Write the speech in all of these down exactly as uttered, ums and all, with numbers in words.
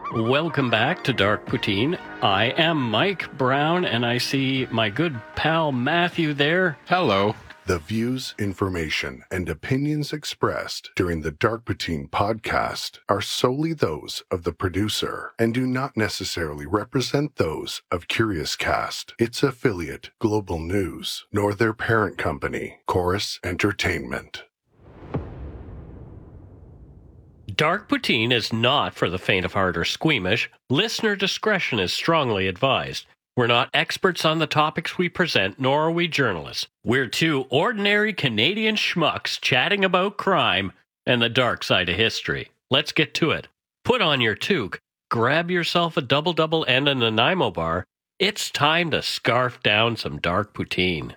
Welcome back to Dark Poutine. I am Mike Brown, and I see my good pal Matthew there. Hello. The views, information, and opinions expressed during the Dark Poutine podcast are solely those of the producer and do not necessarily represent those of Curious Cast, its affiliate, Global News, nor their parent company, Chorus Entertainment. Dark Poutine is not for the faint of heart or squeamish. Listener discretion is strongly advised. We're not experts on the topics we present, nor are we journalists. We're two ordinary Canadian schmucks chatting about crime and the dark side of history. Let's get to it. Put on your toque, grab yourself a double-double and a Nanaimo bar. It's time to scarf down some Dark Poutine.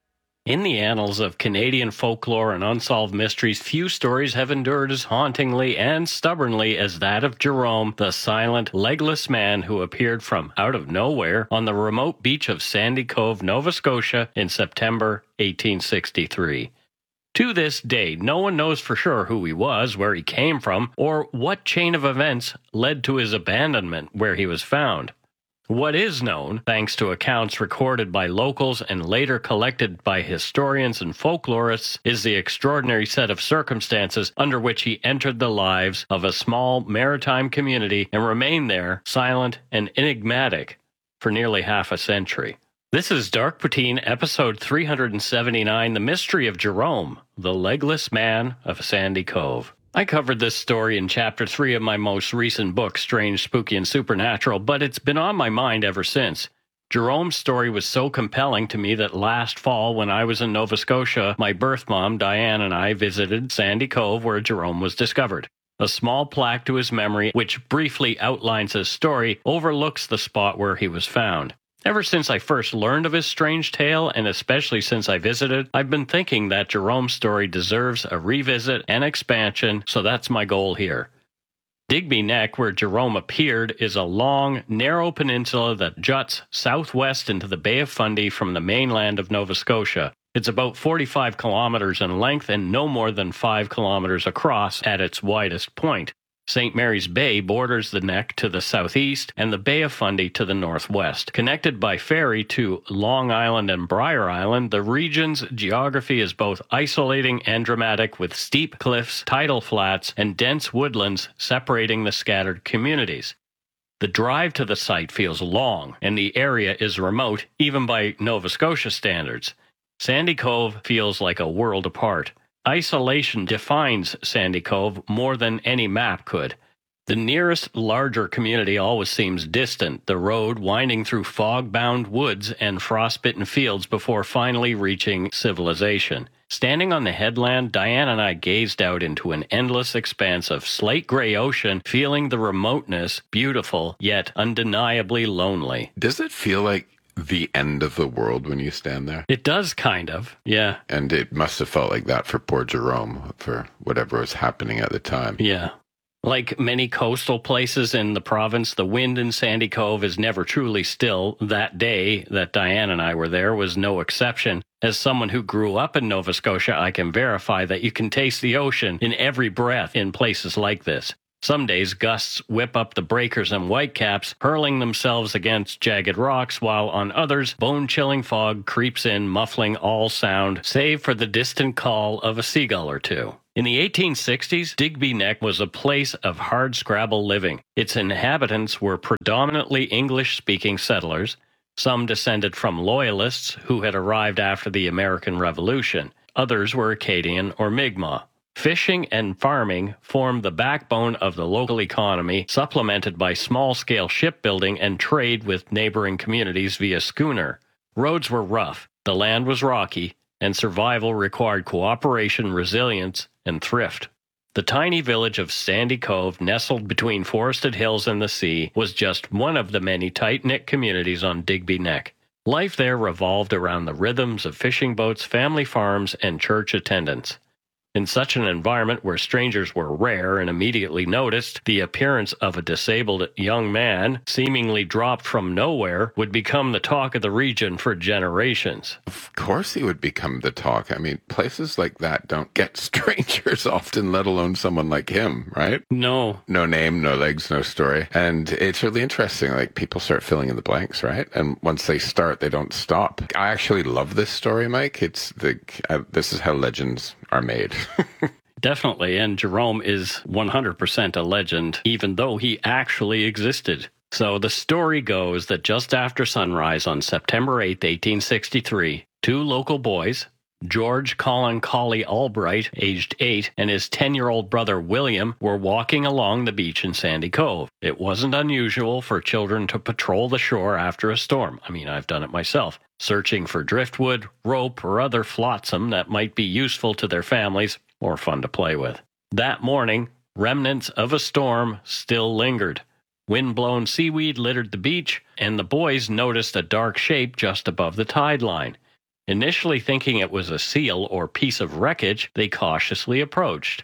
In the annals of Canadian folklore and unsolved mysteries, few stories have endured as hauntingly and stubbornly as that of Jerome, the silent, legless man who appeared from out of nowhere on the remote beach of Sandy Cove, Nova Scotia in September eighteen sixty-three. To this day, no one knows for sure who he was, where he came from, or what chain of events led to his abandonment where he was found. What is known, thanks to accounts recorded by locals and later collected by historians and folklorists, is the extraordinary set of circumstances under which he entered the lives of a small maritime community and remained there, silent and enigmatic, for nearly half a century. This is Dark Poutine, episode three hundred seventy-nine, The Mystery of Jerome, the Legless Man of Sandy Cove. I covered this story in Chapter three of my most recent book, Strange, Spooky, and Supernatural, but it's been on my mind ever since. Jerome's story was so compelling to me that last fall, when I was in Nova Scotia, my birth mom, Diane, and I visited Sandy Cove, where Jerome was discovered. A small plaque to his memory, which briefly outlines his story, overlooks the spot where he was found. Ever since I first learned of his strange tale, and especially since I visited, I've been thinking that Jerome's story deserves a revisit and expansion, so that's my goal here. Digby Neck, where Jerome appeared, is a long, narrow peninsula that juts southwest into the Bay of Fundy from the mainland of Nova Scotia. It's about forty-five kilometers in length and no more than five kilometers across at its widest point. Saint Mary's Bay borders the neck to the southeast and the Bay of Fundy to the northwest. Connected by ferry to Long Island and Briar Island, the region's geography is both isolating and dramatic, with steep cliffs, tidal flats, and dense woodlands separating the scattered communities. The drive to the site feels long, and the area is remote, even by Nova Scotia standards. Sandy Cove feels like a world apart. Isolation defines Sandy Cove more than any map could. The nearest larger community always seems distant, the road winding through fog-bound woods and frostbitten fields before finally reaching civilization. Standing on the headland, Diane and I gazed out into an endless expanse of slate-gray ocean, feeling the remoteness beautiful, yet undeniably lonely. Does it feel like the end of the world when you stand there? It does, kind of, yeah. And it must have felt like that for poor Jerome, for whatever was happening at the time. Yeah. Like many coastal places in the province, the wind in Sandy Cove is never truly still. That day that Diane and I were there was no exception. As someone who grew up in Nova Scotia, I can verify that you can taste the ocean in every breath in places like this. Some days, gusts whip up the breakers and whitecaps, hurling themselves against jagged rocks, while on others, bone-chilling fog creeps in, muffling all sound, save for the distant call of a seagull or two. In the eighteen sixties, Digby Neck was a place of hard-scrabble living. Its inhabitants were predominantly English-speaking settlers, some descended from Loyalists who had arrived after the American Revolution. Others were Acadian or Mi'kmaq. Fishing and farming formed the backbone of the local economy, supplemented by small-scale shipbuilding and trade with neighboring communities via schooner. Roads were rough, the land was rocky, and survival required cooperation, resilience, and thrift. The tiny village of Sandy Cove, nestled between forested hills and the sea, was just one of the many tight-knit communities on Digby Neck. Life there revolved around the rhythms of fishing boats, family farms, and church attendance. In such an environment where strangers were rare and immediately noticed, the appearance of a disabled young man, seemingly dropped from nowhere, would become the talk of the region for generations. Of course he would become the talk. I mean, places like that don't get strangers often, let alone someone like him, right? No. No name, no legs, no story. And it's really interesting. Like, people start filling in the blanks, right? And once they start, they don't stop. I actually love this story, Mike. It's the uh, this is how legends are made. Definitely, and Jerome is one hundred percent a legend, even though he actually existed. So the story goes that just after sunrise on September eighth, eighteen sixty-three, two local boys, George Colin Colley Albright, aged eight, and his ten-year-old brother William, were walking along the beach in Sandy Cove. It wasn't unusual for children to patrol the shore after a storm. I mean, I've done it myself, searching for driftwood, rope, or other flotsam that might be useful to their families or fun to play with. That morning, remnants of a storm still lingered. Wind-blown seaweed littered the beach, and the boys noticed a dark shape just above the tide line. Initially thinking it was a seal or piece of wreckage, they cautiously approached.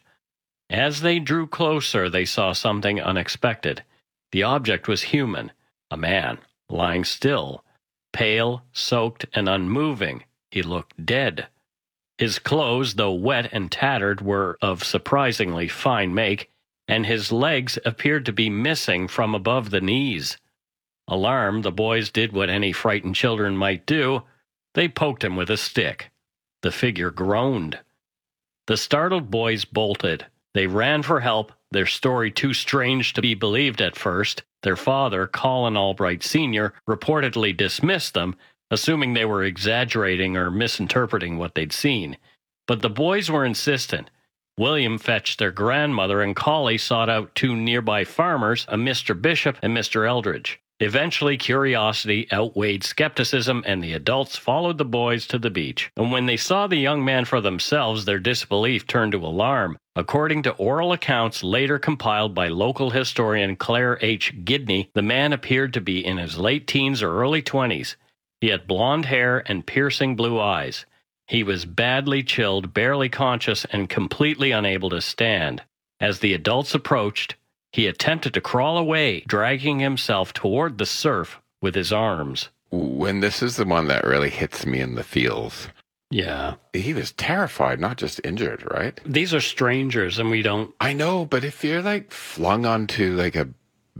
As they drew closer, they saw something unexpected. The object was human, a man, lying still, pale, soaked, and unmoving. He looked dead. His clothes, though wet and tattered, were of surprisingly fine make, and his legs appeared to be missing from above the knees. Alarmed, the boys did what any frightened children might do. They poked him with a stick. The figure groaned. The startled boys bolted. They ran for help, their story too strange to be believed at first. Their father, Colin Albright Senior, reportedly dismissed them, assuming they were exaggerating or misinterpreting what they'd seen. But the boys were insistent. William fetched their grandmother, and Colley sought out two nearby farmers, a Mister Bishop and Mister Eldridge. Eventually, curiosity outweighed skepticism, and the adults followed the boys to the beach. And when they saw the young man for themselves, their disbelief turned to alarm. According to oral accounts later compiled by local historian Claire H. Gidney, the man appeared to be in his late teens or early twenties. He had blonde hair and piercing blue eyes. He was badly chilled, barely conscious, and completely unable to stand. As the adults approached, he attempted to crawl away, dragging himself toward the surf with his arms. When this is the one that really hits me in the feels. Yeah. He was terrified, not just injured, right? These are strangers, and we don't... I know, but if you're, like, flung onto, like, a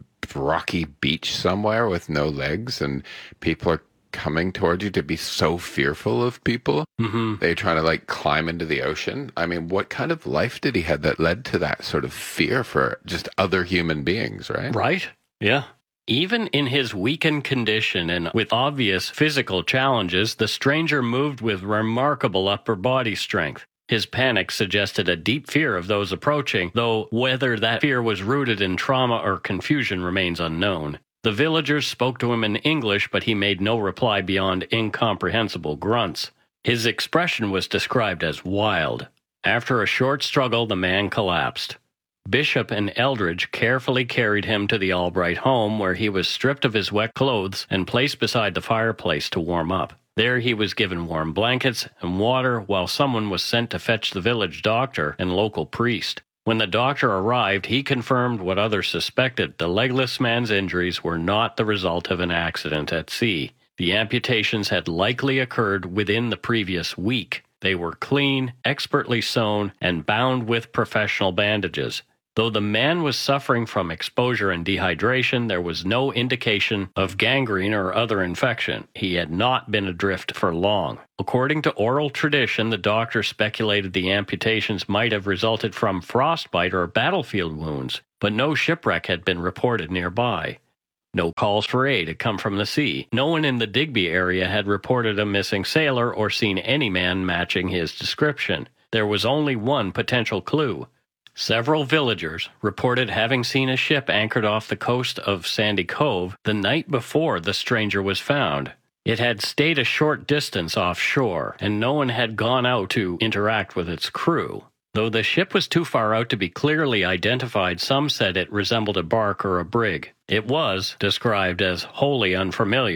rocky beach somewhere with no legs, and people are coming towards you to be so fearful of people, mm-hmm. they trying to, like, climb into the ocean. I mean, what kind of life did he have that led to that sort of fear for just other human beings, right? Right, yeah. Even in his weakened condition and with obvious physical challenges, the stranger moved with remarkable upper body strength. His panic suggested a deep fear of those approaching, though whether that fear was rooted in trauma or confusion remains unknown. The villagers spoke to him in English, but he made no reply beyond incomprehensible grunts. His expression was described as wild. After a short struggle, the man collapsed. Bishop and Eldridge carefully carried him to the Albright home, where he was stripped of his wet clothes and placed beside the fireplace to warm up. There he was given warm blankets and water, while someone was sent to fetch the village doctor and local priest. When the doctor arrived, he confirmed what others suspected. The legless man's injuries were not the result of an accident at sea. The amputations had likely occurred within the previous week. They were clean, expertly sewn, and bound with professional bandages. Though the man was suffering from exposure and dehydration, there was no indication of gangrene or other infection. He had not been adrift for long. According to oral tradition, the doctor speculated the amputations might have resulted from frostbite or battlefield wounds, but no shipwreck had been reported nearby. No calls for aid had come from the sea. No one in the Digby area had reported a missing sailor or seen any man matching his description. There was only one potential clue. Several villagers reported having seen a ship anchored off the coast of Sandy Cove the night before the stranger was found. It had stayed a short distance offshore, and no one had gone out to interact with its crew. Though the ship was too far out to be clearly identified, some said it resembled a bark or a brig. It was described as wholly unfamiliar.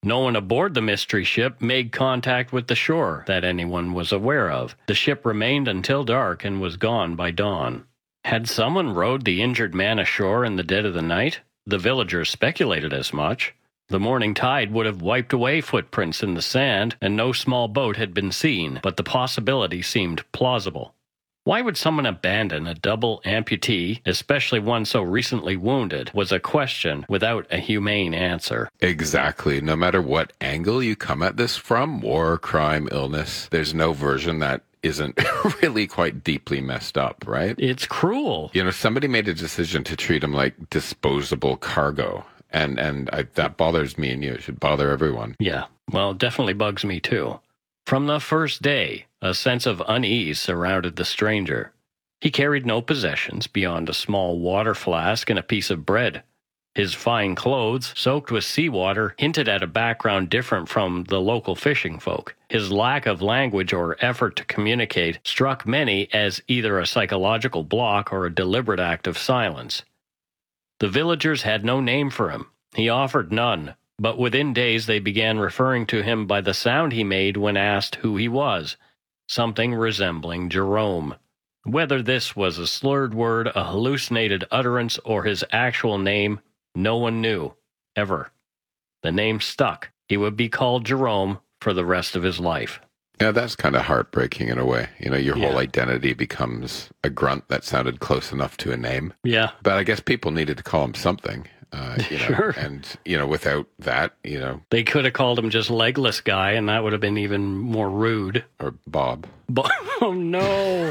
No one aboard the mystery ship made contact with the shore that anyone was aware of. The ship remained until dark and was gone by dawn. Had someone rowed the injured man ashore in the dead of the night? The villagers speculated as much. The morning tide would have wiped away footprints in the sand, and no small boat had been seen, but the possibility seemed plausible. Why would someone abandon a double amputee, especially one so recently wounded, was a question without a humane answer. Exactly. No matter what angle you come at this from, war, crime, illness, there's no version that isn't really quite deeply messed up, right? It's cruel. You know, somebody made a decision to treat him like disposable cargo. And and I, that bothers me, and you know, it should bother everyone. Yeah, well, it definitely bugs me too. From the first day, a sense of unease surrounded the stranger. He carried no possessions beyond a small water flask and a piece of bread. His fine clothes, soaked with seawater, hinted at a background different from the local fishing folk. His lack of language or effort to communicate struck many as either a psychological block or a deliberate act of silence. The villagers had no name for him. He offered none, but within days they began referring to him by the sound he made when asked who he was, something resembling Jerome. Whether this was a slurred word, a hallucinated utterance, or his actual name, no one knew, ever. The name stuck. He would be called Jerome for the rest of his life. Yeah, that's kind of heartbreaking in a way. You know, your Yeah. whole identity becomes a grunt that sounded close enough to a name. Yeah. But I guess people needed to call him something. Uh, you know, Sure. And, you know, without that, you know, They could have called him just Legless Guy, and that would have been even more rude. or Bob. But, oh, no.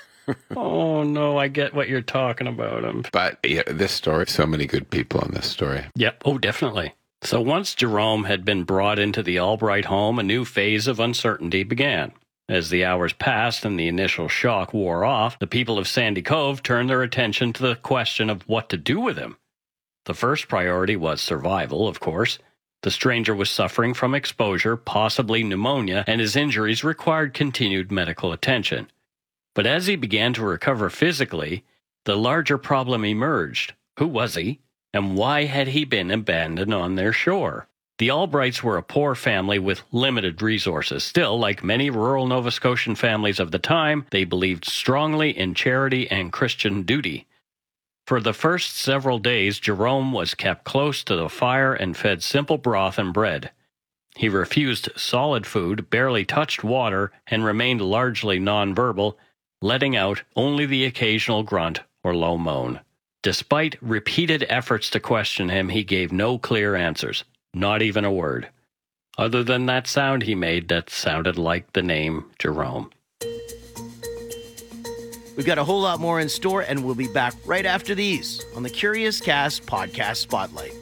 Oh, no, I get what you're talking about. Um, But yeah, this story, so many good people in this story. Yep. Oh, definitely. So once Jerome had been brought into the Albright home, a new phase of uncertainty began. As the hours passed and the initial shock wore off, the people of Sandy Cove turned their attention to the question of what to do with him. The first priority was survival, of course. The stranger was suffering from exposure, possibly pneumonia, and his injuries required continued medical attention. But as he began to recover physically, the larger problem emerged. Who was he? And why had he been abandoned on their shore? The Albrights were a poor family with limited resources. Still, like many rural Nova Scotian families of the time, they believed strongly in charity and Christian duty. For the first several days, Jerome was kept close to the fire and fed simple broth and bread. He refused solid food, barely touched water, and remained largely nonverbal, letting out only the occasional grunt or low moan. Despite repeated efforts to question him, he gave no clear answers, not even a word, other than that sound he made that sounded like the name Jerome. We've got a whole lot more in store, and we'll be back right after these on the Curious Cast Podcast Spotlight.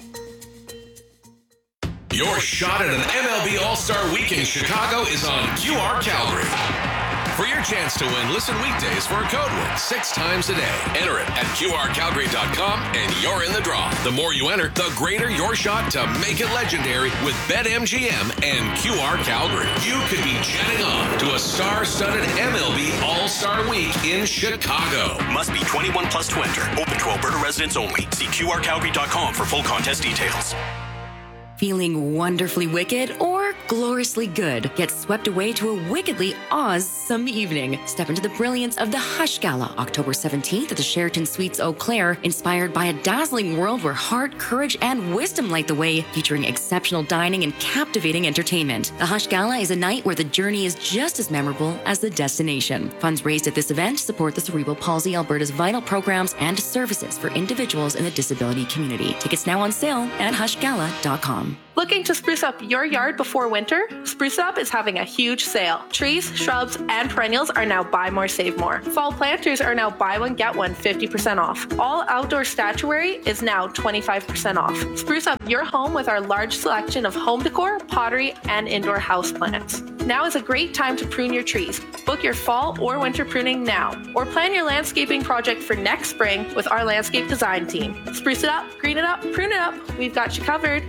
Your shot at an M L B All-Star Week in Chicago is on Q R Calgary. For your chance to win, listen weekdays for a code win six times a day. Enter it at Q R Calgary dot com and you're in the draw. The more you enter, the greater your shot to make it legendary with BetMGM and Q R Calgary. You could be jetting off to a star-studded M L B All-Star Week in Chicago. Must be twenty-one plus to enter. Open to Alberta residents only. See Q R Calgary dot com for full contest details. Feeling wonderfully wicked or gloriously good? Get swept away to a wickedly awesome evening. Step into the brilliance of the Hush Gala, October seventeenth at the Sheraton Suites Eau Claire, inspired by a dazzling world where heart, courage, and wisdom light the way, featuring exceptional dining and captivating entertainment. The Hush Gala is a night where the journey is just as memorable as the destination. Funds raised at this event support the Cerebral Palsy Alberta's vital programs and services for individuals in the disability community. Tickets now on sale at hush gala dot com. Looking to spruce up your yard before winter? Spruce Up is having a huge sale. Trees, shrubs, and perennials are now buy more, save more. Fall planters are now buy one, get one fifty percent off. All outdoor statuary is now twenty-five percent off. Spruce up your home with our large selection of home decor, pottery, and indoor houseplants. Now is a great time to prune your trees. Book your fall or winter pruning now, or plan your landscaping project for next spring with our landscape design team. Spruce it up, green it up, prune it up. We've got you covered.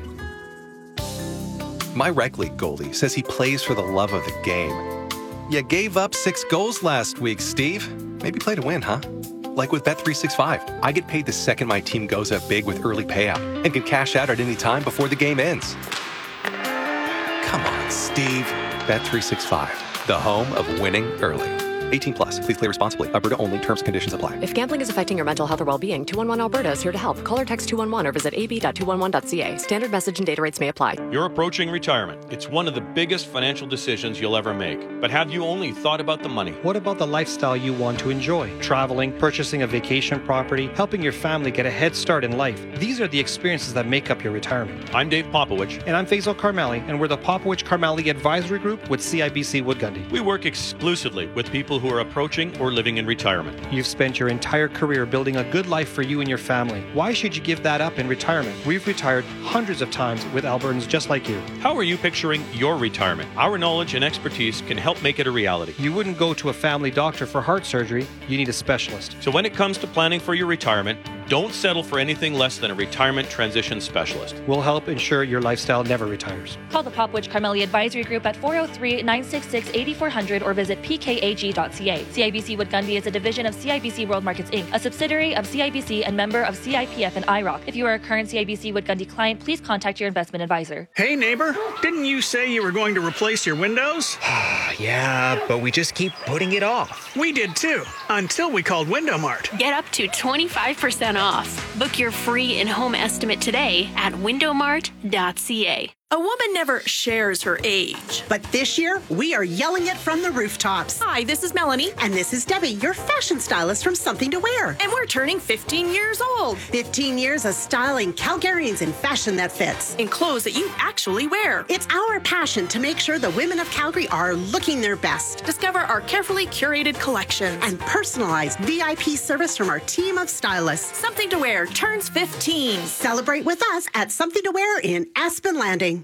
My rec league goalie says he plays for the love of the game. You gave up six goals last week, Steve. Maybe play to win, huh? Like with Bet three sixty-five, I get paid the second my team goes up big with early payout and can cash out at any time before the game ends. Steve. Bet three sixty-five, the home of winning early. eighteen plus. Please play responsibly. Alberta only. Terms and conditions apply. If gambling is affecting your mental health or well-being, two one one Alberta is here to help. Call or text two one one or visit a b dot two one one dot c a. Standard message and data rates may apply. You're approaching retirement. It's one of the biggest financial decisions you'll ever make. But have you only thought about the money? What about the lifestyle you want to enjoy? Traveling, purchasing a vacation property, helping your family get a head start in life. These are the experiences that make up your retirement. I'm Dave Popowich. And I'm Faisal Karmali, and we're the Popowich Karmali Advisory Group with C I B C Wood Gundy. We work exclusively with people who are approaching or living in retirement. You've spent your entire career building a good life for you and your family. Why should you give that up in retirement? We've retired hundreds of times with Albertans just like you. How are you picturing your retirement? Our knowledge and expertise can help make it a reality. You wouldn't go to a family doctor for heart surgery. You need a specialist. So when it comes to planning for your retirement, don't settle for anything less than a retirement transition specialist. We'll help ensure your lifestyle never retires. Call the Popowich Karmali Advisory Group at four oh three, nine six six, eight four hundred or visit p k a g dot c a. C I B C Wood Gundy is a division of C I B C World Markets Incorporated, a subsidiary of C I B C and member of C I P F and I R O C. If you are a current C I B C Wood Gundy client, please contact your investment advisor. Hey neighbor, didn't you say you were going to replace your windows? Yeah, but we just keep putting it off. We did too, until we called Window Mart. Get up to twenty-five percent off. Book your free in-home estimate today at window mart dot c a. A woman never shares her age. But this year, we are yelling it from the rooftops. Hi, this is Melanie. And this is Debbie, your fashion stylist from Something to Wear. And we're turning fifteen years old. fifteen years of styling Calgarians in fashion that fits. In clothes that you actually wear. It's our passion to make sure the women of Calgary are looking their best. Discover our carefully curated collections. And personalized V I P service from our team of stylists. Something to Wear turns fifteen. Celebrate with us at Something to Wear in Aspen Landing.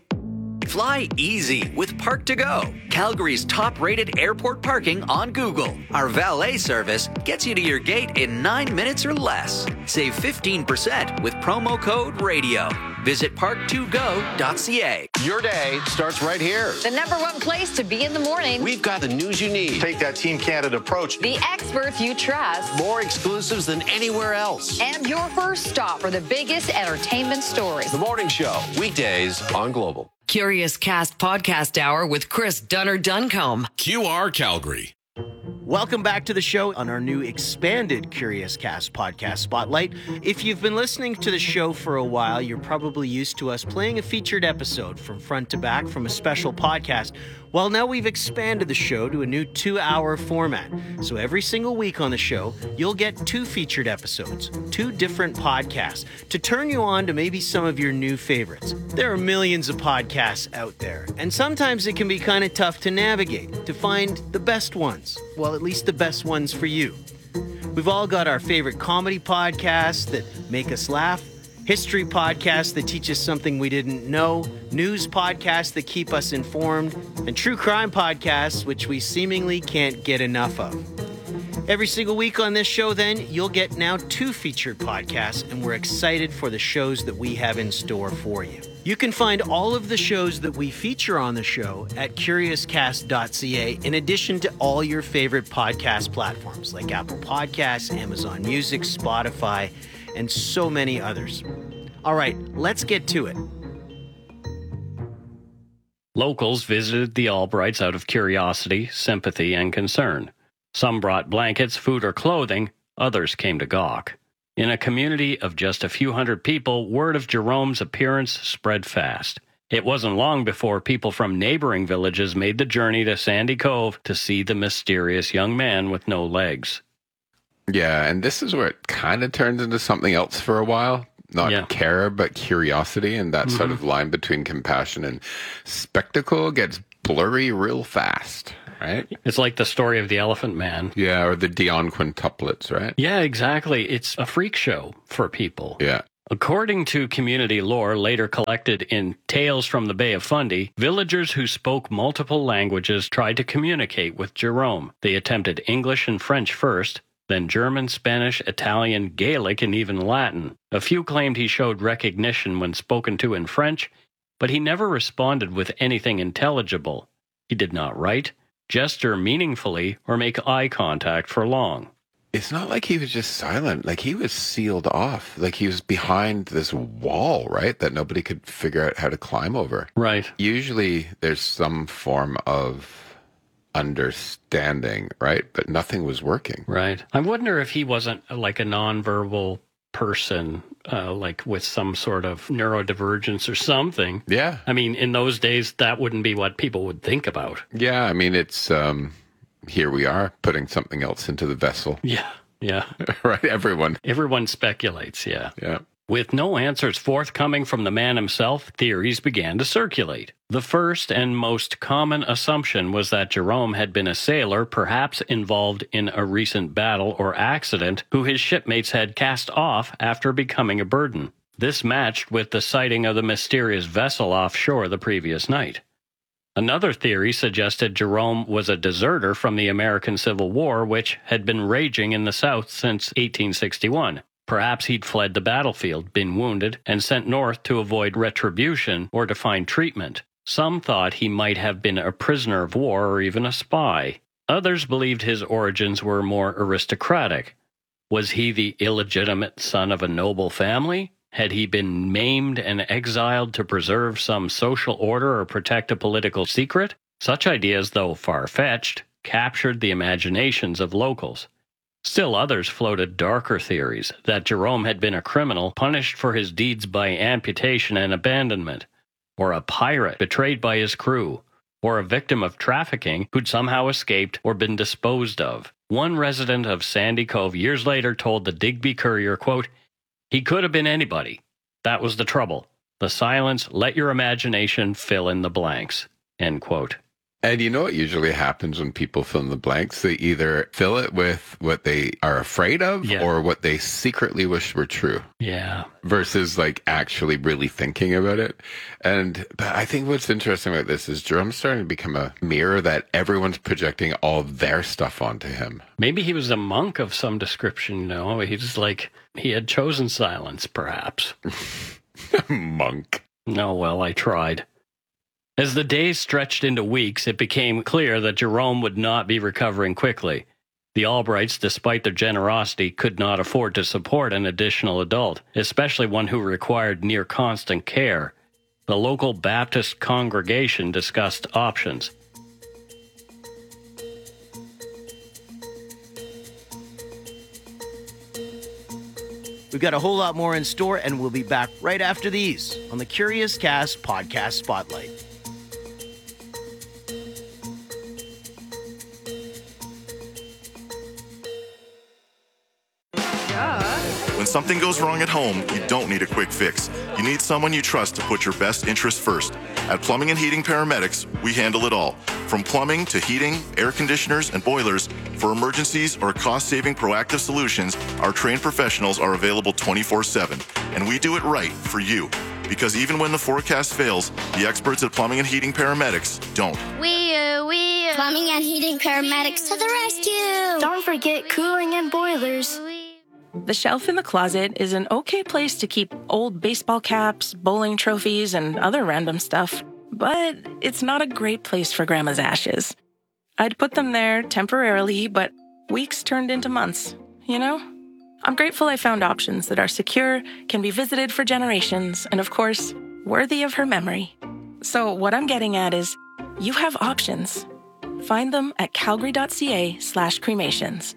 Fly easy with Park to Go, Calgary's top-rated airport parking on Google. Our valet service gets you to your gate in nine minutes or less. Save fifteen percent with promo code RADIO. Visit park to go dot c a. Your day starts right here. The number one place to be in the morning. We've got the news you need. Take that Team Canada approach. The experts you trust. More exclusives than anywhere else. And your first stop for the biggest entertainment stories. The Morning Show, weekdays on Global. Curious Cast Podcast Hour with Chris Dunner Duncombe. Q R Calgary. Welcome back to the show on our new expanded Curious Cast podcast spotlight. If you've been listening to the show for a while, you're probably used to us playing a featured episode from front to back from a special podcast. Well, now we've expanded the show to a new two-hour format. So every single week on the show, you'll get two featured episodes, two different podcasts, to turn you on to maybe some of your new favorites. There are millions of podcasts out there, and sometimes it can be kind of tough to navigate, to find the best ones. Well, at least the best ones for you. We've all got our favorite comedy podcasts that make us laugh, history podcasts that teach us something we didn't know, news podcasts that keep us informed, and true crime podcasts which we seemingly can't get enough of. Every single week on this show, then, you'll get now two featured podcasts, and we're excited for the shows that we have in store for you. You can find all of the shows that we feature on the show at curious cast dot c a, in addition to all your favorite podcast platforms like Apple Podcasts, Amazon Music, Spotify, and so many others. All right, let's get to it. Locals visited the Albrights out of curiosity, sympathy, and concern. Some brought blankets, food, or clothing. Others came to gawk. In a community of just a few hundred people, word of Jerome's appearance spread fast. It wasn't long before people from neighboring villages made the journey to Sandy Cove to see the mysterious young man with no legs. Yeah, and this is where it kind of turns into something else for a while. Not yeah. care, but curiosity, and that mm-hmm. sort of line between compassion and spectacle gets blurry real fast, right? It's like the story of the Elephant Man. Yeah, or the Dion quintuplets, right? Yeah, exactly. It's a freak show for people. Yeah. According to community lore later collected in Tales from the Bay of Fundy, villagers who spoke multiple languages tried to communicate with Jerome. They attempted English and French first, then German, Spanish, Italian, Gaelic, and even Latin. A few claimed he showed recognition when spoken to in French, but he never responded with anything intelligible. He did not write, gesture meaningfully, or make eye contact for long. it's not like he was just silent. Like he was sealed off. Like he was behind this wall, right? That nobody could figure out how to climb over. Right. Usually there's some form of understanding, right? But nothing was working. Right. I wonder if he wasn't like a nonverbal person, uh, like with some sort of neurodivergence or something. Yeah. I mean, in those days, that wouldn't be what people would think about. Yeah. I mean, it's, um, here we are putting something else into the vessel. Yeah. Yeah. Right. Everyone. Everyone speculates. Yeah. Yeah. With no answers forthcoming from the man himself, theories began to circulate. The first and most common assumption was that Jerome had been a sailor, perhaps involved in a recent battle or accident, who his shipmates had cast off after becoming a burden. This matched with the sighting of the mysterious vessel offshore the previous night. Another theory suggested Jerome was a deserter from the American Civil War, which had been raging in the South since eighteen sixty-one. Perhaps he'd fled the battlefield, been wounded, and sent north to avoid retribution or to find treatment. Some thought he might have been a prisoner of war or even a spy. Others believed his origins were more aristocratic. Was he the illegitimate son of a noble family? Had he been maimed and exiled to preserve some social order or protect a political secret? Such ideas, though far-fetched, captured the imaginations of locals. Still others floated darker theories, that Jerome had been a criminal punished for his deeds by amputation and abandonment, or a pirate betrayed by his crew, or a victim of trafficking who'd somehow escaped or been disposed of. One resident of Sandy Cove years later told the Digby Courier, quote, "He could have been anybody. That was the trouble. The silence let your imagination fill in the blanks." End quote. And you know what usually happens when people fill in the blanks? They either fill it with what they are afraid of Yeah. or what they secretly wish were true. Yeah. Versus like actually really thinking about it. And but I think what's interesting about this is Jerome's starting to become a mirror that everyone's projecting all their stuff onto him. Maybe he was a monk of some description, you know? He's like, he had chosen silence, perhaps. Monk. No, well, I tried. As the days stretched into weeks, it became clear that Jerome would not be recovering quickly. The Albrights, despite their generosity, could not afford to support an additional adult, especially one who required near constant care. The local Baptist congregation discussed options. We've got a whole lot more in store, and we'll be back right after these on the Curious Cast Podcast Spotlight. When something goes wrong at home, you don't need a quick fix. You need someone you trust to put your best interests first. At Plumbing and Heating Paramedics, we handle it all. From plumbing to heating, air conditioners, and boilers, for emergencies or cost-saving proactive solutions, our trained professionals are available twenty-four seven. And we do it right for you. Because even when the forecast fails, the experts at Plumbing and Heating Paramedics don't. We, uh, we, uh, Plumbing and Heating Paramedics to the rescue! Don't forget cooling and boilers. The shelf in the closet is an okay place to keep old baseball caps, bowling trophies, and other random stuff. But it's not a great place for Grandma's ashes. I'd put them there temporarily, but weeks turned into months, you know? I'm grateful I found options that are secure, can be visited for generations, and of course, worthy of her memory. So what I'm getting at is, you have options. Find them at calgary.ca slash cremations.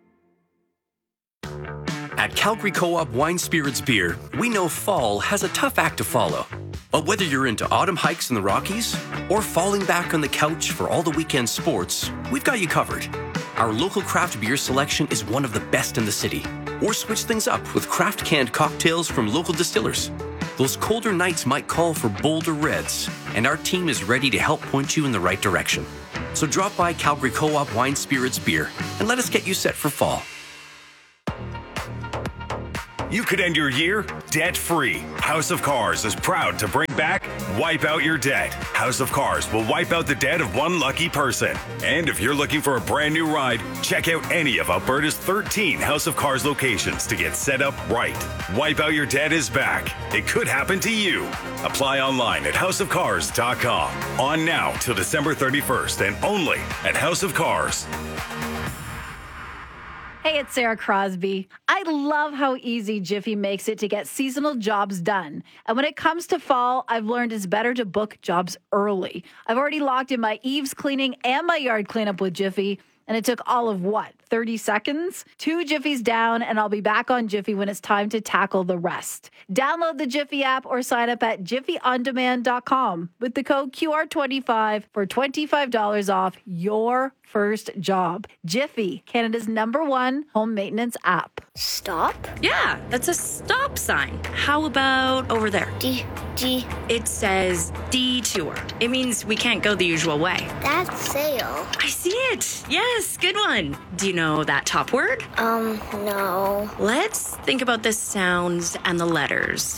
At Calgary Co-op Wine Spirits Beer, we know fall has a tough act to follow. But whether you're into autumn hikes in the Rockies or falling back on the couch for all the weekend sports, we've got you covered. Our local craft beer selection is one of the best in the city. Or switch things up with craft canned cocktails from local distillers. Those colder nights might call for bolder reds, and our team is ready to help point you in the right direction. So drop by Calgary Co-op Wine Spirits Beer and let us get you set for fall. You could end your year debt-free. House of Cars is proud to bring back Wipe Out Your Debt. House of Cars will wipe out the debt of one lucky person. And if you're looking for a brand new ride, check out any of Alberta's thirteen House of Cars locations to get set up right. Wipe Out Your Debt is back. It could happen to you. Apply online at house of cars dot com. On now till December thirty-first and only at House of Cars. Hey, it's Sarah Crosby. I love how easy Jiffy makes it to get seasonal jobs done. And when it comes to fall, I've learned it's better to book jobs early. I've already locked in my eaves cleaning and my yard cleanup with Jiffy, and it took all of what, thirty seconds? Two Jiffies down, and I'll be back on Jiffy when it's time to tackle the rest. Download the Jiffy app or sign up at jiffy on demand dot com with the code Q R twenty-five for twenty-five dollars off your first job. Jiffy, Canada's number one home maintenance app. Stop? Yeah, that's a stop sign. How about over there? D, D. It says detour. It means we can't go the usual way. That's sail. I see it. Yes, good one. Do you know that top word? Um, no. Let's think about the sounds and the letters.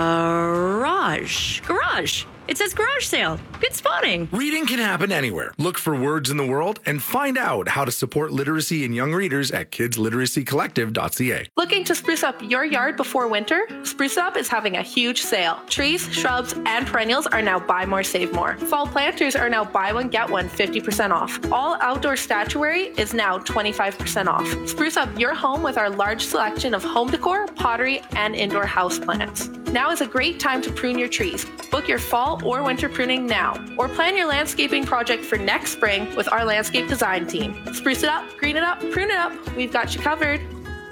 Garage. Garage. It says garage sale. Good spotting. Reading can happen anywhere. Look for words in the world and find out how to support literacy in young readers at kids literacy collective dot c a. Looking to spruce up your yard before winter? Spruce Up is having a huge sale. Trees, shrubs, and perennials are now buy more, save more. Fall planters are now buy one, get one fifty percent off. All outdoor statuary is now twenty-five percent off. Spruce up your home with our large selection of home decor, pottery, and indoor houseplants. Now is a great time to prune your trees. Book your fall or winter pruning now, or plan your landscaping project for next spring with our landscape design team. Spruce it up, green it up, prune it up. We've got you covered.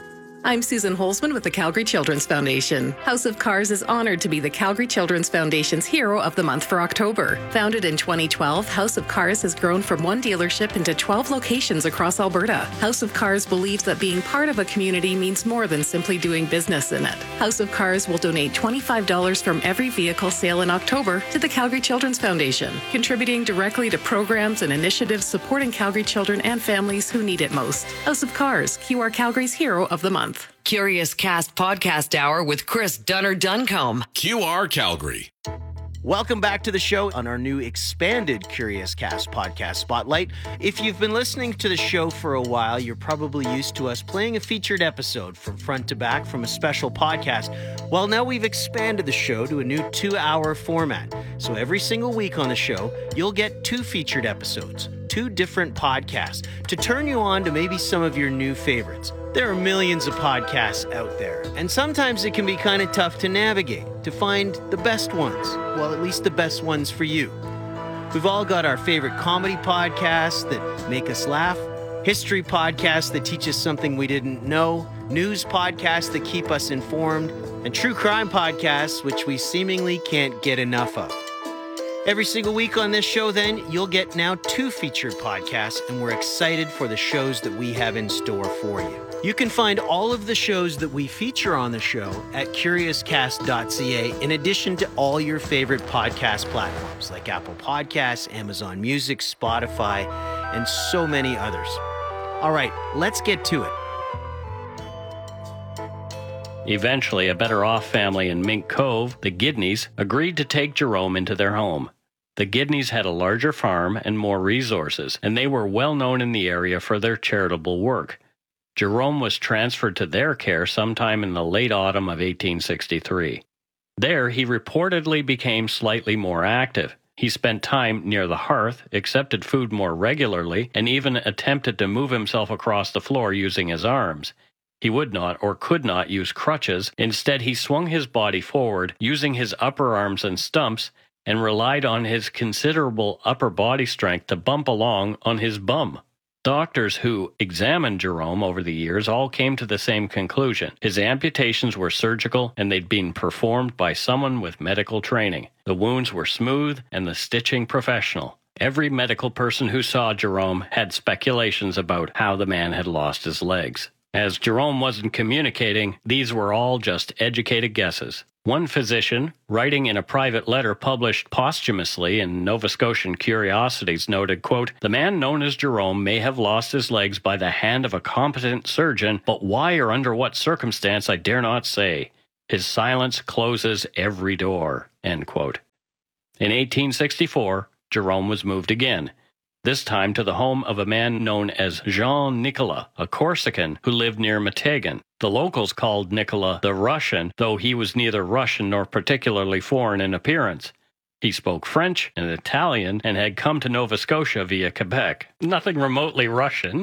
I'm Susan Holzman with the Calgary Children's Foundation. House of Cars is honored to be the Calgary Children's Foundation's Hero of the Month for October. Founded in twenty twelve, House of Cars has grown from one dealership into twelve locations across Alberta. House of Cars believes that being part of a community means more than simply doing business in it. House of Cars will donate twenty-five dollars from every vehicle sale in October to the Calgary Children's Foundation, contributing directly to programs and initiatives supporting Calgary children and families who need it most. House of Cars, Q R Calgary's Hero of the Month. Curious Cast Podcast Hour with Chris Dunner Duncombe. Q R Calgary. Welcome back to the show on our new expanded Curious Cast podcast spotlight. If you've been listening to the show for a while, you're probably used to us playing a featured episode from front to back from a special podcast. Well, now we've expanded the show to a new two-hour format. So every single week on the show, you'll get two featured episodes, two different podcasts, to turn you on to maybe some of your new favorites. There are millions of podcasts out there, and sometimes it can be kind of tough to navigate, to find the best ones. Well, at least the best ones for you. We've all got our favorite comedy podcasts that make us laugh, history podcasts that teach us something we didn't know, news podcasts that keep us informed, and true crime podcasts which we seemingly can't get enough of. Every single week on this show, then, you'll get now two featured podcasts, and we're excited for the shows that we have in store for you. You can find all of the shows that we feature on the show at curious cast dot c a, in addition to all your favorite podcast platforms like Apple Podcasts, Amazon Music, Spotify, and so many others. All right, let's get to it. Eventually, a better-off family in Mink Cove, the Gidneys, agreed to take Jerome into their home. The Gidneys had a larger farm and more resources, and they were well known in the area for their charitable work. Jerome was transferred to their care sometime in the late autumn of eighteen sixty-three. There, he reportedly became slightly more active. He spent time near the hearth, accepted food more regularly, and even attempted to move himself across the floor using his arms. He would not or could not use crutches. Instead, he swung his body forward, using his upper arms and stumps, and relied on his considerable upper body strength to bump along on his bum. Doctors who examined Jerome over the years all came to the same conclusion. His amputations were surgical, and they'd been performed by someone with medical training. The wounds were smooth, and the stitching professional. Every medical person who saw Jerome had speculations about how the man had lost his legs. As Jerome wasn't communicating, these were all just educated guesses. One physician, writing in a private letter published posthumously in Nova Scotian Curiosities, noted, quote, "The man known as Jerome may have lost his legs by the hand of a competent surgeon, but why or under what circumstance I dare not say. His silence closes every door," end quote. In eighteen sixty-four, Jerome was moved again, this time to the home of a man known as Jean Nicolas, a Corsican who lived near Meteghan. The locals called Nicolas the Russian, though he was neither Russian nor particularly foreign in appearance. He spoke French and Italian and had come to Nova Scotia via Quebec. Nothing remotely Russian.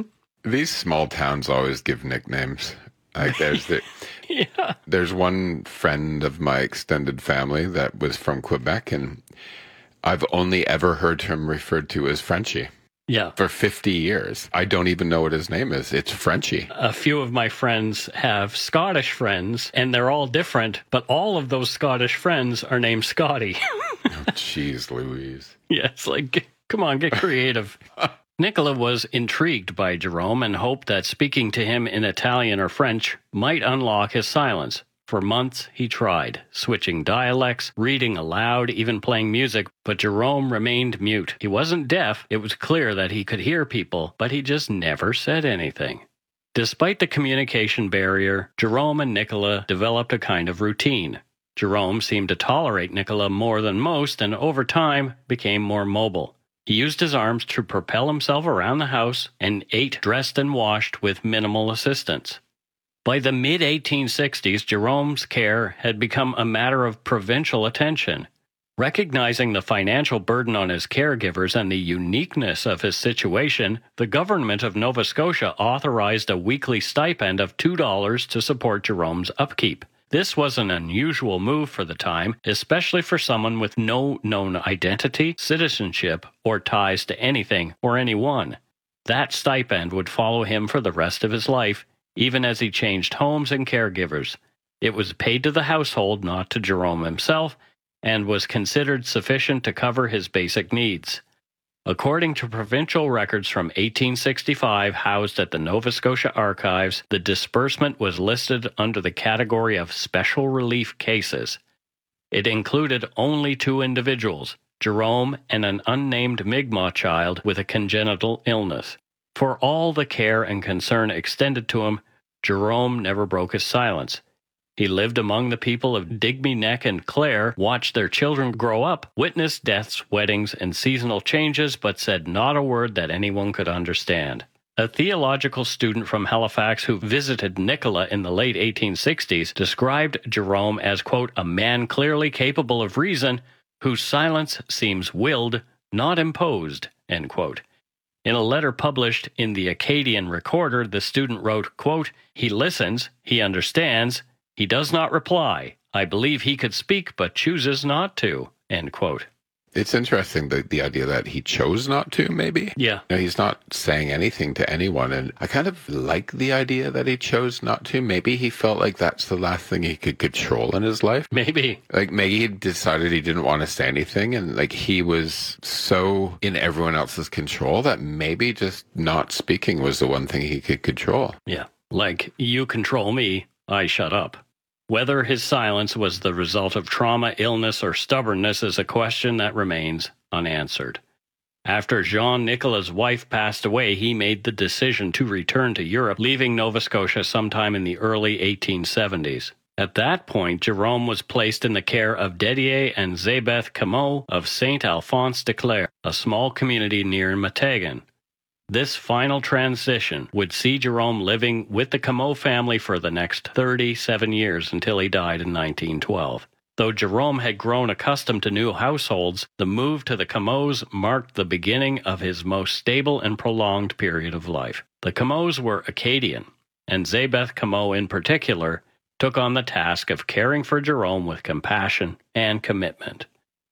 These small towns always give nicknames. Like there's the, yeah. There's one friend of my extended family that was from Quebec, and I've only ever heard him referred to as Frenchie. Yeah. For fifty years. I don't even know what his name is. It's Frenchie. A few of my friends have Scottish friends, and they're all different, but all of those Scottish friends are named Scotty. Oh, jeez, Louise. Yeah, it's like, come on, get creative. Nicola was intrigued by Jerome and hoped that speaking to him in Italian or French might unlock his silence. For months, he tried, switching dialects, reading aloud, even playing music, but Jerome remained mute. He wasn't deaf. It was clear that he could hear people, but he just never said anything. Despite the communication barrier, Jerome and Nicola developed a kind of routine. Jerome seemed to tolerate Nicola more than most and over time became more mobile. He used his arms to propel himself around the house and ate, dressed, and washed with minimal assistance. By the mid eighteen sixties, Jerome's care had become a matter of provincial attention. Recognizing the financial burden on his caregivers and the uniqueness of his situation, the government of Nova Scotia authorized a weekly stipend of two dollars to support Jerome's upkeep. This was an unusual move for the time, especially for someone with no known identity, citizenship, or ties to anything or anyone. That stipend would follow him for the rest of his life, even as he changed homes and caregivers. It was paid to the household, not to Jerome himself, and was considered sufficient to cover his basic needs. According to provincial records from eighteen sixty-five housed at the Nova Scotia Archives, the disbursement was listed under the category of special relief cases. It included only two individuals, Jerome and an unnamed Mi'kmaq child with a congenital illness. For all the care and concern extended to him, Jerome never broke his silence. He lived among the people of Digby Neck and Clare, watched their children grow up, witnessed deaths, weddings, and seasonal changes, but said not a word that anyone could understand. A theological student from Halifax who visited Nicola in the late eighteen sixties described Jerome as, quote, a man clearly capable of reason, whose silence seems willed, not imposed, end quote. In a letter published in the Acadian Recorder, the student wrote, quote, he listens, he understands, he does not reply. I believe he could speak but chooses not to, end quote. It's interesting, the, the idea that he chose not to, maybe? Yeah. You know, he's not saying anything to anyone, and I kind of like the idea that he chose not to. Maybe he felt like that's the last thing he could control in his life. Maybe. Like, maybe he decided he didn't want to say anything, and, like, he was so in everyone else's control that maybe just not speaking was the one thing he could control. Yeah. Like, you control me, I shut up. Whether his silence was the result of trauma, illness, or stubbornness is a question that remains unanswered. After Jean Nicola's wife passed away, he made the decision to return to Europe, leaving Nova Scotia sometime in the early eighteen seventies. At that point, Jerome was placed in the care of Didier and Zébeth Cameau of Saint Alphonse de Clare, a small community near Matagan. This final transition would see Jerome living with the Cameau family for the next thirty-seven years until he died in nineteen twelve. Though Jerome had grown accustomed to new households, the move to the Cameaus marked the beginning of his most stable and prolonged period of life. The Cameaus were Acadian, and Zébeth Cameau in particular took on the task of caring for Jerome with compassion and commitment.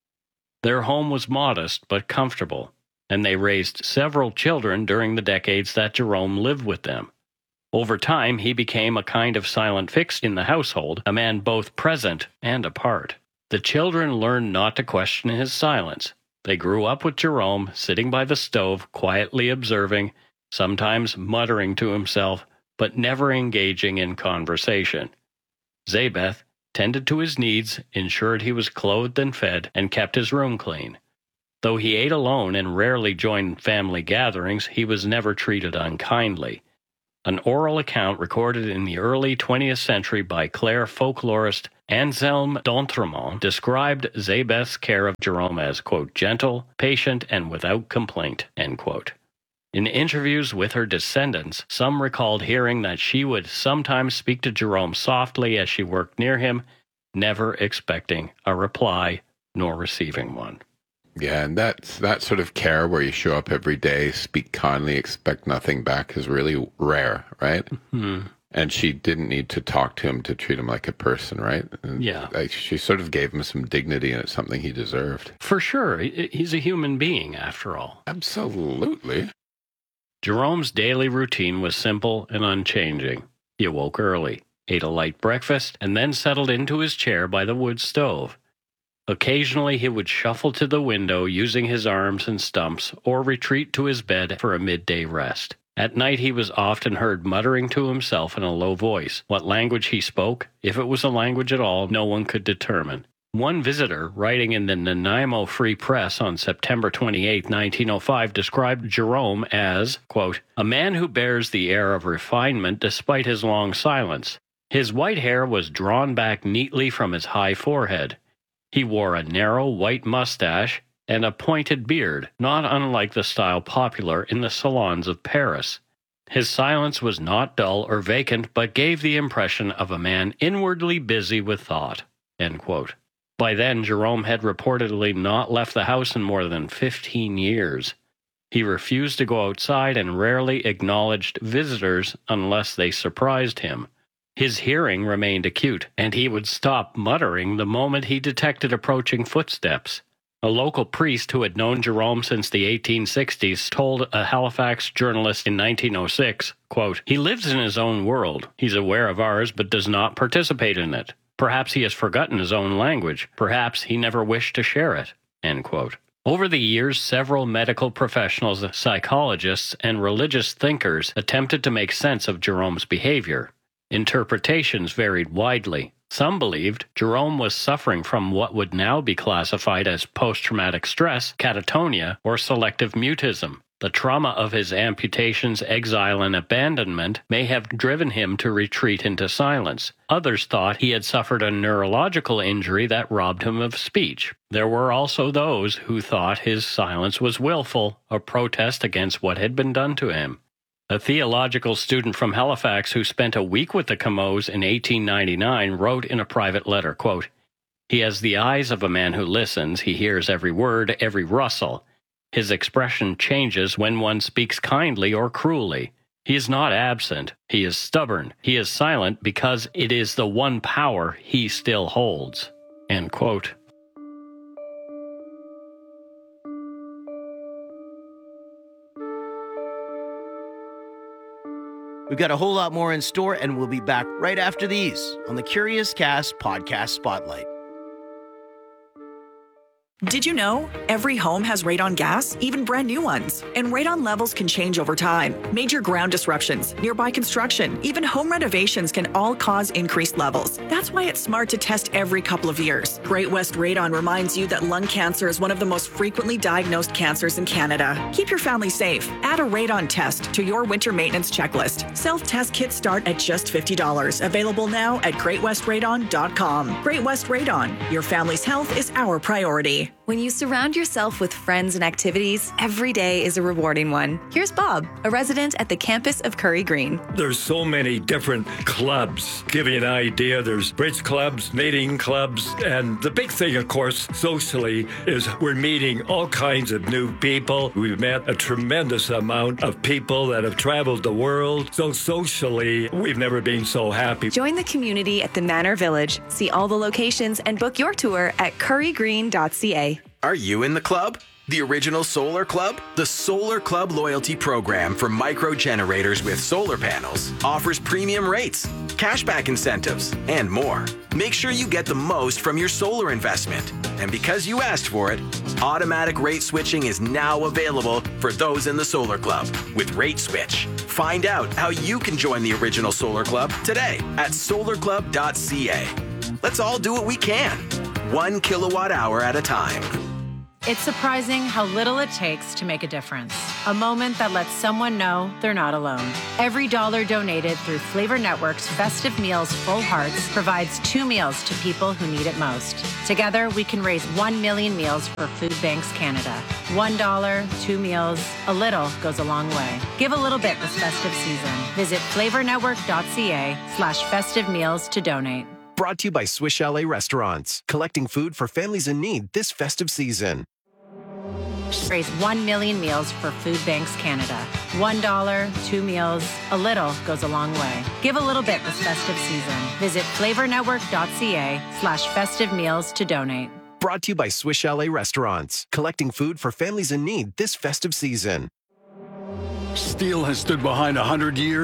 Their home was modest but comfortable, and they raised several children during the decades that Jerome lived with them. Over time, he became a kind of silent fixture in the household, a man both present and apart. The children learned not to question his silence. They grew up with Jerome, sitting by the stove, quietly observing, sometimes muttering to himself, but never engaging in conversation. Zébeth tended to his needs, ensured he was clothed and fed, and kept his room clean. Though he ate alone and rarely joined family gatherings, he was never treated unkindly. An oral account recorded in the early twentieth century by Clare folklorist Anselme d'Entremont described Zébeth's care of Jerome as, quote, gentle, patient, and without complaint, end quote. In interviews with her descendants, some recalled hearing that she would sometimes speak to Jerome softly as she worked near him, never expecting a reply nor receiving one. Yeah, and that's that sort of care where you show up every day, speak kindly, expect nothing back is really rare, right? Mm-hmm. And she didn't need to talk to him to treat him like a person, right? And yeah. Like, she sort of gave him some dignity, and it's something he deserved. For sure. He's a human being, after all. Absolutely. Jerome's daily routine was simple and unchanging. He awoke early, ate a light breakfast, and then settled into his chair by the wood stove. Occasionally, he would shuffle to the window using his arms and stumps, or retreat to his bed for a midday rest. At night, he was often heard muttering to himself in a low voice. What language he spoke, if it was a language at all, no one could determine. One visitor, writing in the Nanaimo Free Press on September twenty-eighth, nineteen oh five, described Jerome as, quote, a man who bears the air of refinement despite his long silence. His white hair was drawn back neatly from his high forehead. He wore a narrow white mustache and a pointed beard, not unlike the style popular in the salons of Paris. His silence was not dull or vacant, but gave the impression of a man inwardly busy with thought. End quote. By then, Jerome had reportedly not left the house in more than fifteen years. He refused to go outside and rarely acknowledged visitors unless they surprised him. His hearing remained acute, and he would stop muttering the moment he detected approaching footsteps. A local priest who had known Jerome since the eighteen sixties told a Halifax journalist in nineteen oh six, quote, he lives in his own world. He's aware of ours, but does not participate in it. Perhaps he has forgotten his own language. Perhaps he never wished to share it. End quote. Over the years, several medical professionals, psychologists, and religious thinkers attempted to make sense of Jerome's behavior. Interpretations varied widely. Some believed Jerome was suffering from what would now be classified as post-traumatic stress, catatonia, or selective mutism. The trauma of his amputations, exile, and abandonment may have driven him to retreat into silence. Others thought he had suffered a neurological injury that robbed him of speech. There were also those who thought his silence was willful, a protest against what had been done to him. A theological student from Halifax who spent a week with the Camots in eighteen ninety-nine wrote in a private letter, quote, he has the eyes of a man who listens. He hears every word, every rustle. His expression changes when one speaks kindly or cruelly. He is not absent. He is stubborn. He is silent because it is the one power he still holds. End quote. We've got a whole lot more in store, and we'll be back right after these on the Curious Cast Podcast Spotlight. Did you know every home has radon gas, even brand new ones? And radon levels can change over time. Major ground disruptions, nearby construction, even home renovations can all cause increased levels. That's why it's smart to test every couple of years. Great West Radon reminds you that lung cancer is one of the most frequently diagnosed cancers in Canada. Keep your family safe. Add a radon test to your winter maintenance checklist. Self-test kits start at just fifty dollars. Available now at great west radon dot com. Great West Radon. Your family's health is our priority. When you surround yourself with friends and activities, every day is a rewarding one. Here's Bob, a resident at the campus of Curry Green. There's so many different clubs. Give you an idea, there's bridge clubs, knitting clubs, and the big thing, of course, socially, is we're meeting all kinds of new people. We've met a tremendous amount of people that have traveled the world. So socially, we've never been so happy. Join the community at the Manor Village. See all the locations and book your tour at curry green dot c a. Are you in the club? The original Solar Club? The Solar Club loyalty program for micro generators with solar panels offers premium rates, cashback incentives, and more. Make sure you get the most from your solar investment. And because you asked for it, automatic rate switching is now available for those in the Solar Club with Rate Switch. Find out how you can join the original Solar Club today at solar club dot c a. Let's all do what we can, one kilowatt hour at a time. It's surprising how little it takes to make a difference. A moment that lets someone know they're not alone. Every dollar donated through Flavor Network's Festive Meals Full Hearts provides two meals to people who need it most. Together, we can raise one million meals for Food Banks Canada. One dollar, two meals, a little goes a long way. Give a little bit this festive season. Visit flavor network dot c a slash festive meals to donate. Brought to you by Swiss Chalet Restaurants, collecting food for families in need this festive season. Raise one million meals for Food Banks Canada. One dollar, two meals, a little goes a long way. Give a little bit this festive season. Visit flavornetwork.ca slash festive meals to donate. Brought to you by Swiss Chalet Restaurants, collecting food for families in need this festive season. Steel has stood behind one hundred years